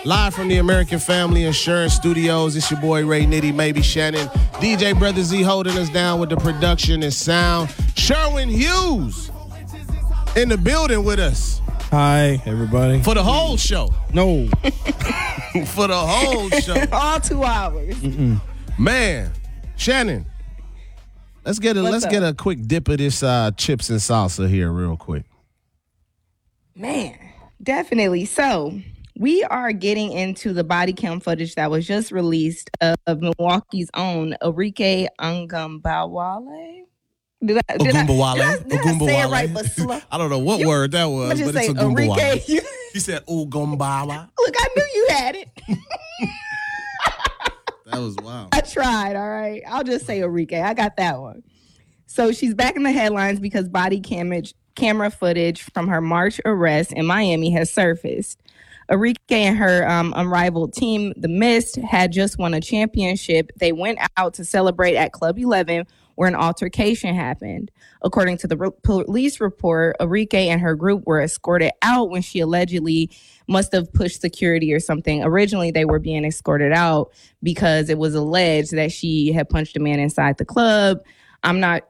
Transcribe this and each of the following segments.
Live from the American Family Insurance Studios, it's your boy Ray Nitty, maybe Shannon. DJ Brother Z holding us down with the production and sound. Sherwin Hughes in the building with us. Hi, everybody. For the whole show. No. For the whole show. All 2 hours. Man, Shannon, let's get a quick dip of this chips and salsa here real quick. Man, definitely. So we are getting into the body cam footage that was just released of Milwaukee's own Arike Ungumbawale. Did I say it right but slow? I don't know what word that was, but it's Ugumbawale. He said Ugumbawale. Look, I knew you had it. That was wild. I tried, all right? I'll just say Arike. I got that one. So she's back in the headlines because body camera footage from her March arrest in Miami has surfaced. Arike and her unrivaled team, the Mist, had just won a championship. They went out to celebrate at Club 11 where an altercation happened. According to the police report, Arike and her group were escorted out when she allegedly must have pushed security or something. Originally, they were being escorted out because it was alleged that she had punched a man inside the club. I'm not,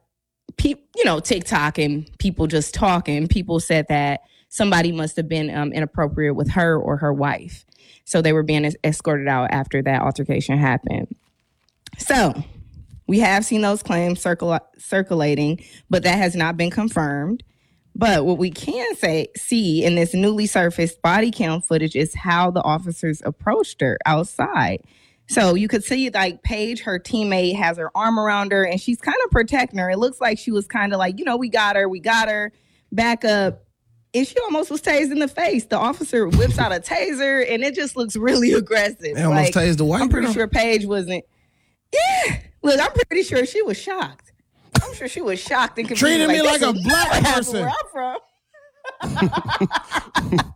TikTok and people just talking. People said that somebody must have been inappropriate with her or her wife. So they were being escorted out after that altercation happened. So we have seen those claims circulating, but that has not been confirmed. But what we can see in this newly surfaced body cam footage is how the officers approached her outside. So you could see like Paige, her teammate, has her arm around her and she's kind of protecting her. It looks like she was kind of like, we got her, back up. And she almost was tased in the face. The officer whips out a taser and it just looks really aggressive. They almost tased the white I'm pretty girl. sure Paige wasn't. Yeah. Look, I'm pretty sure she was shocked. I'm sure she was shocked and confused. Treating me like a black person. Where I'm from.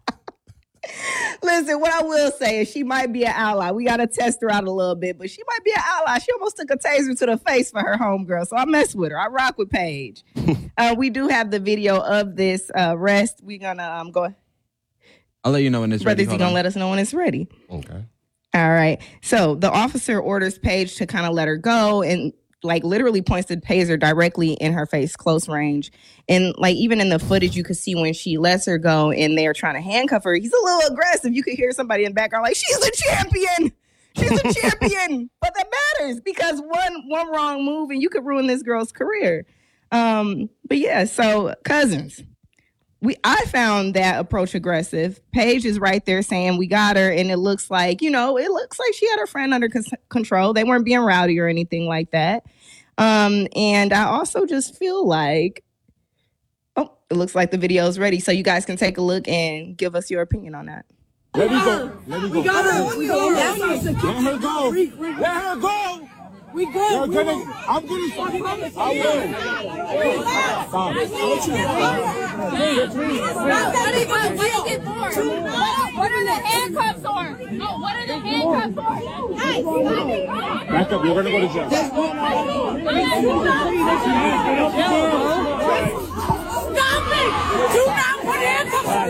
Listen, what I will say is she might be an ally. We got to test her out a little bit, but she might be an ally. She almost took a taser to the face for her homegirl, so I mess with her. I rock with Paige. We do have the video of this arrest. We're going to go. I'll let you know when it's ready. Brother's going to let us know when it's ready. Okay. All right. So the officer orders Paige to kind of let her go and literally points the taser directly in her face, close range. And even in the footage, you could see when she lets her go and they're trying to handcuff her, he's a little aggressive. You could hear somebody in the background like, she's a champion. She's a champion. But that matters because one wrong move and you could ruin this girl's career. But yeah, so cousins. I found that approach aggressive. Paige is right there saying we got her, and it looks like she had her friend under control. They weren't being rowdy or anything like that. And I also just feel like, it looks like the video is ready, so you guys can take a look and give us your opinion on that. Let me go. We got her. Let her go. Let her go. We good. I'm getting fucking honest. I will. Stop. What are the handcuffs for? No, what are the handcuffs for? Hey, back up. You're going to go to jail. Stop it! Do not put handcuffs on.